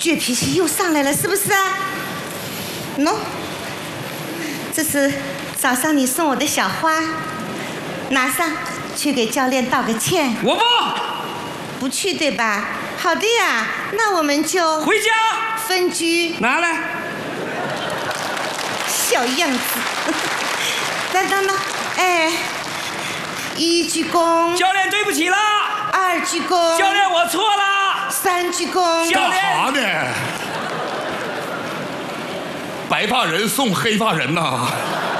倔脾气又上来了，是不是啊？喏，这是早上你送我的小花，拿上去给教练道个歉。 我不去对吧？好的呀，那我们就回家分居。 拿来， 小样子。等，哎，1鞠躬。 教练对不起了。 2鞠躬。 教练我错了。 3鞠躬。 教练干啥呢？白发人送黑发人呐！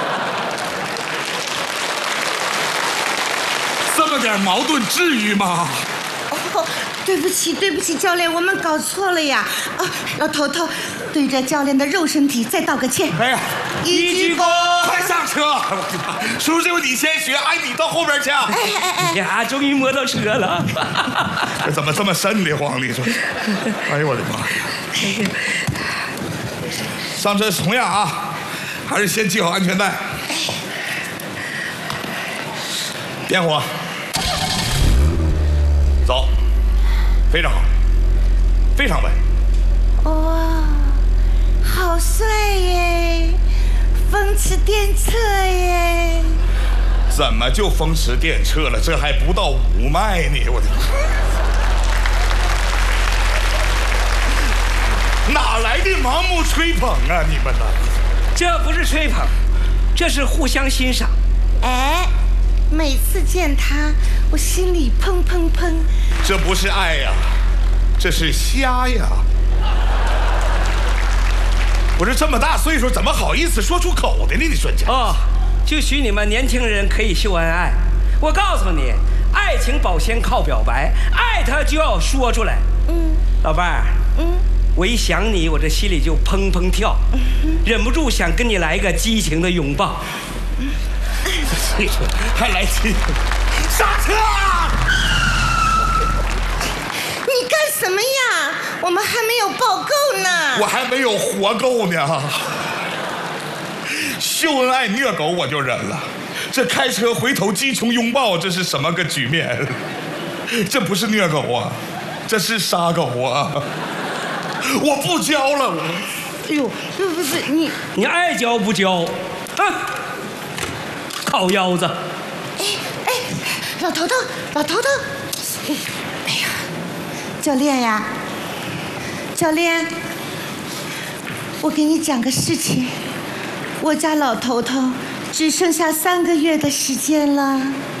这么点矛盾至于吗？ 哦，对不起，教练，我们搞错了呀！啊，老头头，对着教练的肉身体再道个歉。 哎呀 ，1鞠躬。 快上车！叔叔你先学，哎，你到后边去。 哎呀，终于摸到车了。 这怎么这么瘆得慌？你说？哎呦我的妈呀！上车同样啊，还是先系好安全带。点火。走，非常好，非常稳。 哇，好帅耶！风驰电掣耶！ 怎么就风驰电掣了？这还不到5迈呢！我的哪来的盲目吹捧啊？你们呢？ 这不是吹捧，这是互相欣赏。 哎，每次见他，我心里砰砰砰。 这不是爱呀，这是瞎呀！我这么大岁数，怎么好意思说出口的呢？你说这哦，就许你们年轻人可以秀恩爱。我告诉你，爱情保鲜靠表白，爱他就要说出来。老伴儿，我一想你，我这心里就砰砰跳，忍不住想跟你来一个激情的拥抱。 还来气，刹车！ 你干什么呀？我们还没有抱够呢。 我还没有活够呢。秀恩爱虐狗我就忍了，这开车回头激情拥抱，这是什么个局面？这不是虐狗啊，这是杀狗啊！我不交了，我。 哎呦，不是你爱交不交？啊，靠腰子！ 哎，老头头，哎呀，教练呀，教练，我给你讲个事情，我家老头头只剩下3个月的时间了。